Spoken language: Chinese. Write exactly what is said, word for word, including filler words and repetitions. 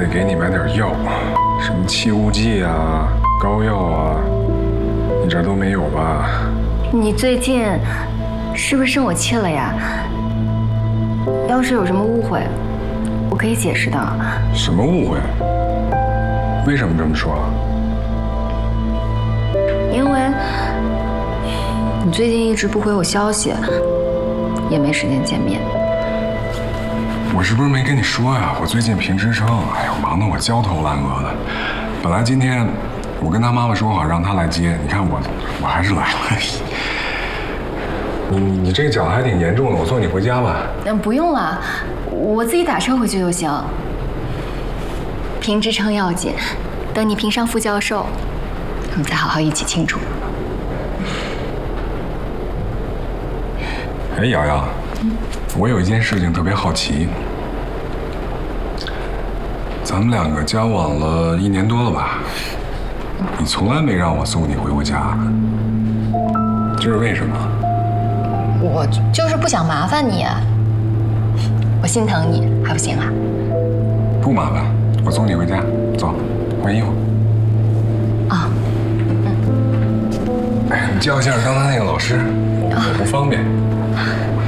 得给你买点药，什么气雾剂啊、膏药啊，你这儿都没有吧？ 你最近是不是生我气了呀？要是有什么误会，我可以解释的。 什么误会？为什么这么说？ 因为你最近一直不回我消息，也没时间见面。 我是不是没跟你说呀？我最近评职称，哎呦，忙得我焦头烂额的。本来今天我跟他妈妈说好让他来接，你看我我还是来了。你你你这个脚还挺严重的，我送你回家吧。 嗯，不用了，我自己打车回去就行。评职称要紧，等你评上副教授，我们再好好一起庆祝。 哎，瑶瑶，嗯，我有一件事情特别好奇。咱们两个交往了一年多了吧？你从来没让我送你回过家，这是为什么？ 我就是不想麻烦你，我心疼你，还不行啊？ 不麻烦，我送你回家，走，换衣服。 啊，嗯。 哎，你叫一下刚才那个老师，我不方便。